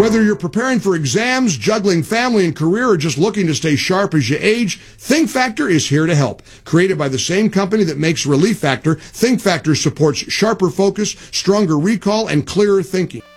Whether you're preparing for exams, juggling family and career, or just looking to stay sharp as you age, Think Factor is here to help. Created by the same company that makes Relief Factor, Think Factor supports sharper focus, stronger recall, and clearer thinking.